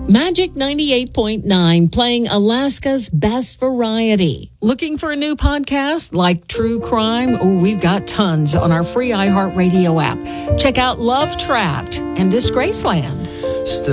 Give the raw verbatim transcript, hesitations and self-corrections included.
Magic ninety-eight point nine, playing Alaska's best variety. Looking for a new podcast like True Crime? Oh, we've got tons on our free iHeartRadio app. Check out Love Trapped and Disgraceland.